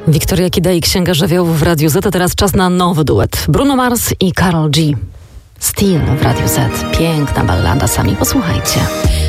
Wiktoria Kida i Księga Żywiołów w Radiu Z, a teraz czas na nowy duet. Bruno Mars i Karol G. Still w Radiu Z. Piękna ballada, sami posłuchajcie.